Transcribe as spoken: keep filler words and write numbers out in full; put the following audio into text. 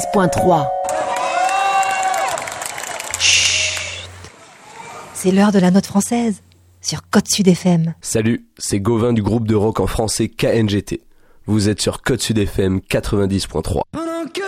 point trois. C'est l'heure de la note française sur Côte Sud F M. Salut, c'est Gauvin du groupe de rock en français K N G T. Vous êtes sur Côte Sud F M quatre-vingt-dix point trois. Pendant que